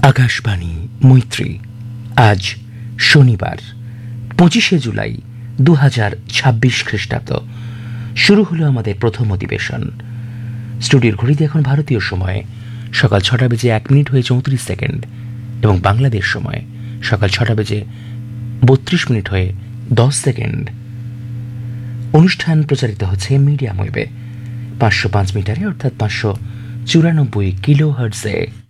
আকাশবাণী মৈত্রী। আজ শনিবার 25শে জুলাই 2026 খ্রিস্টাব্দ। শুরু হলো আমাদের প্রথম অধিবেশন। স্টুডিওর ঘড়িতে এখন ভারতীয় সময় সকাল 6টা বেজে 1 মিনিট হয়ে 34 সেকেন্ড এবং বাংলাদেশ সময় সকাল 6টা বেজে 32 মিনিট হয়ে 10 সেকেন্ড। অনুষ্ঠান প্রচারিত হচ্ছে মিডিয়াম ওয়েভে 505 মিটারে অর্থাৎ 594 কিলো হার্টজে।